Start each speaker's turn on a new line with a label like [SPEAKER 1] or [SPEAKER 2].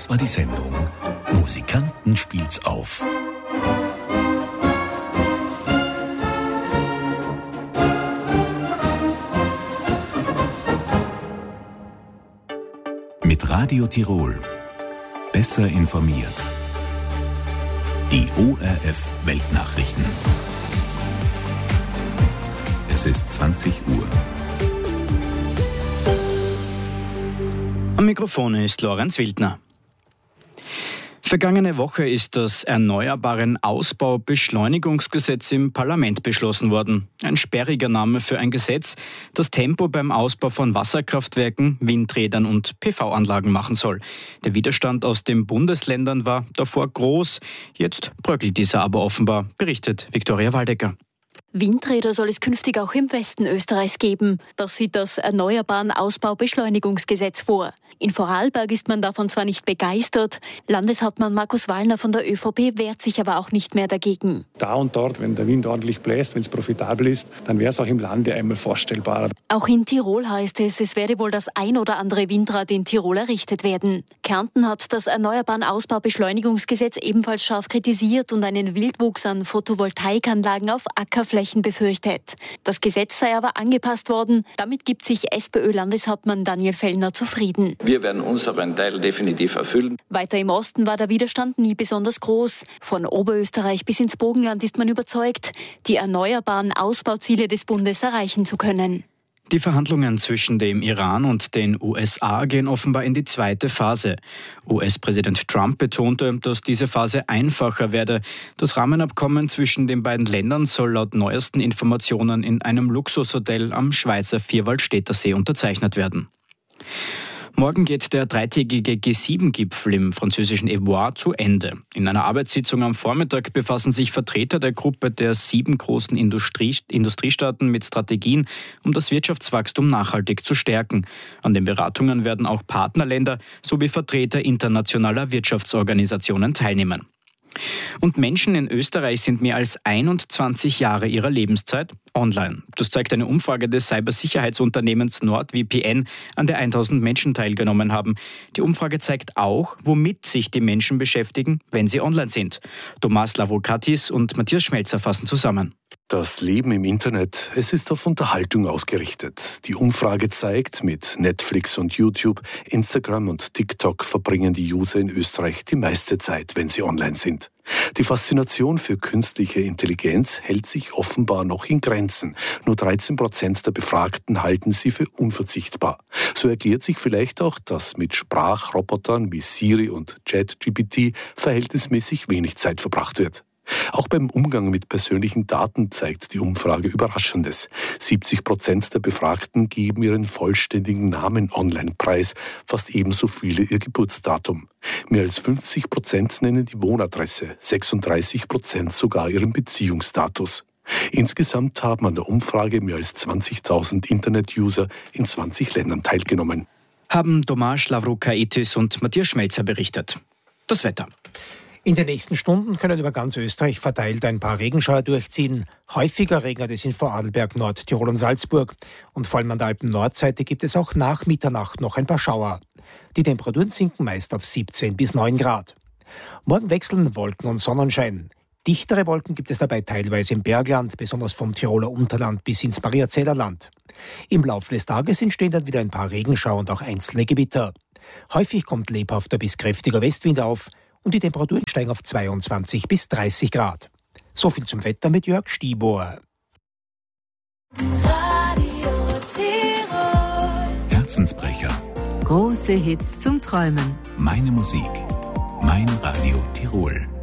[SPEAKER 1] Das war die Sendung Musikanten spielt's auf. Mit Radio Tirol. Besser informiert. Die ORF Weltnachrichten. Es ist 20 Uhr.
[SPEAKER 2] Am Mikrofon ist Lorenz Wildner. Vergangene Woche ist das Erneuerbaren Ausbau-Beschleunigungsgesetz im Parlament beschlossen worden. Ein sperriger Name für ein Gesetz, das Tempo beim Ausbau von Wasserkraftwerken, Windrädern und PV-Anlagen machen soll. Der Widerstand aus den Bundesländern war davor groß. Jetzt bröckelt dieser aber offenbar, berichtet Viktoria Waldecker.
[SPEAKER 3] Windräder soll es künftig auch im Westen Österreichs geben. Das sieht das Erneuerbaren Ausbau-Beschleunigungsgesetz vor. In Vorarlberg ist man davon zwar nicht begeistert, Landeshauptmann Markus Wallner von der ÖVP wehrt sich aber auch nicht mehr dagegen.
[SPEAKER 4] Da und dort, wenn der Wind ordentlich bläst, wenn es profitabel ist, dann wäre es auch im Lande einmal vorstellbar.
[SPEAKER 3] Auch in Tirol heißt es werde wohl das ein oder andere Windrad in Tirol errichtet werden. Kärnten hat das Erneuerbaren Ausbau-Beschleunigungsgesetz ebenfalls scharf kritisiert und einen Wildwuchs an Photovoltaikanlagen auf Ackerflächen befürchtet. Das Gesetz sei aber angepasst worden. Damit gibt sich SPÖ-Landeshauptmann Daniel Fellner zufrieden.
[SPEAKER 5] Wir werden unseren Teil definitiv erfüllen.
[SPEAKER 3] Weiter im Osten war der Widerstand nie besonders groß. Von Oberösterreich bis ins Burgenland ist man überzeugt, die erneuerbaren Ausbauziele des Bundes erreichen zu können.
[SPEAKER 2] Die Verhandlungen zwischen dem Iran und den USA gehen offenbar in die zweite Phase. US-Präsident Trump betonte, dass diese Phase einfacher werde. Das Rahmenabkommen zwischen den beiden Ländern soll laut neuesten Informationen in einem Luxushotel am Schweizer Vierwaldstätter See unterzeichnet werden. Morgen geht der dreitägige G7-Gipfel im französischen Évreux zu Ende. In einer Arbeitssitzung am Vormittag befassen sich Vertreter der Gruppe der 7 großen Industriestaaten mit Strategien, um das Wirtschaftswachstum nachhaltig zu stärken. An den Beratungen werden auch Partnerländer sowie Vertreter internationaler Wirtschaftsorganisationen teilnehmen. Und Menschen in Österreich sind mehr als 21 Jahre ihrer Lebenszeit online. Das zeigt eine Umfrage des Cybersicherheitsunternehmens NordVPN, an der 1000 Menschen teilgenommen haben. Die Umfrage zeigt auch, womit sich die Menschen beschäftigen, wenn sie online sind. Thomas Lavrokatis und Matthias Schmelzer fassen zusammen.
[SPEAKER 6] Das Leben im Internet, es ist auf Unterhaltung ausgerichtet. Die Umfrage zeigt, mit Netflix und YouTube, Instagram und TikTok verbringen die User in Österreich die meiste Zeit, wenn sie online sind. Die Faszination für künstliche Intelligenz hält sich offenbar noch in Grenzen. Nur 13% der Befragten halten sie für unverzichtbar. So erklärt sich vielleicht auch, dass mit Sprachrobotern wie Siri und ChatGPT verhältnismäßig wenig Zeit verbracht wird. Auch beim Umgang mit persönlichen Daten zeigt die Umfrage Überraschendes. 70% der Befragten geben ihren vollständigen Namen online preis, fast ebenso viele ihr Geburtsdatum. Mehr als 50% nennen die Wohnadresse, 36% sogar ihren Beziehungsstatus. Insgesamt haben an der Umfrage mehr als 20.000 Internet-User in 20 Ländern teilgenommen.
[SPEAKER 2] Haben Thomas Lavrokatis und Matthias Schmelzer berichtet. Das Wetter.
[SPEAKER 7] In den nächsten Stunden können über ganz Österreich verteilt ein paar Regenschauer durchziehen. Häufiger regnet es in Vorarlberg, Nordtirol und Salzburg. Und vor allem an der Alpen-Nordseite gibt es auch nach Mitternacht noch ein paar Schauer. Die Temperaturen sinken meist auf 17 bis 9 Grad. Morgen wechseln Wolken und Sonnenschein. Dichtere Wolken gibt es dabei teilweise im Bergland, besonders vom Tiroler Unterland bis ins Mariazeller Land. Im Laufe des Tages entstehen dann wieder ein paar Regenschauer und auch einzelne Gewitter. Häufig kommt lebhafter bis kräftiger Westwind auf und die Temperaturen steigen auf 22 bis 30 Grad. So viel zum Wetter mit Jörg Stiebohr.
[SPEAKER 8] Radio Tirol.
[SPEAKER 1] Herzensbrecher.
[SPEAKER 8] Große Hits zum Träumen.
[SPEAKER 1] Meine Musik. Mein Radio Tirol.